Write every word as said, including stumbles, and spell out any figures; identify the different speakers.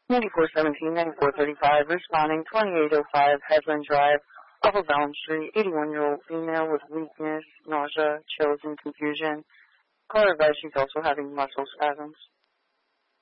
Speaker 1: ninety-four seventeen, ninety-four thirty-five, responding twenty-eight oh five Headland Drive, off of Elm Street, eighty-one-year-old female with weakness, nausea, chills, and confusion. Caller advised she's also having muscle spasms.